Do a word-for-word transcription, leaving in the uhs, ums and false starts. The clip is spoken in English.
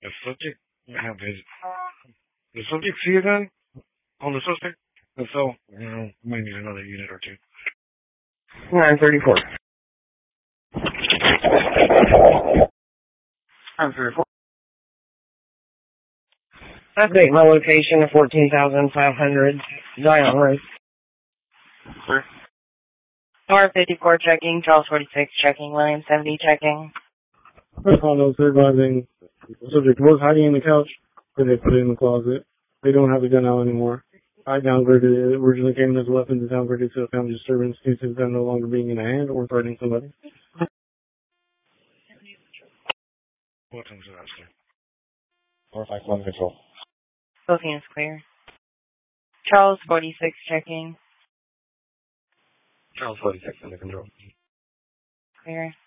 The subject have his the subject see a gun on the suspect, and so you know we might need another unit or two. Nine thirty-four. Nine thirty-four. Update my location of fourteen thousand five hundred Zion Road. Sir? R fifty-four checking, Charles forty-six checking, William seventy checking. First call notes advising the subject was hiding in the couch, but they put it in the closet. They don't have the gun out anymore. I downgraded it. It originally came as a weapon to downgrade it to a family disturbance due to the gun no longer being in a hand or threatening somebody. What time's that, sir? Four five one control. Both hands clear. Charles forty-six checking. Charles forty-six under control. Clear.